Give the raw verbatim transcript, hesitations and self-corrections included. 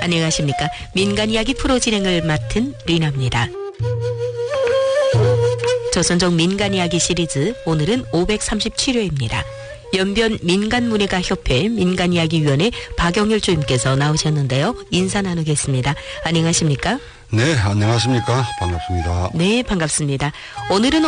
안녕하십니까. 민간이야기 프로 진행을 맡은 리나입니다. 조선족 민간이야기 시리즈 오늘은 오백삼십칠 회입니다. 연변 민간문예가협회 민간이야기위원회 박영일 주임께서 나오셨는데요. 인사 나누겠습니다. 안녕하십니까? 네, 안녕하십니까. 반갑습니다. 네, 반갑습니다. 오늘은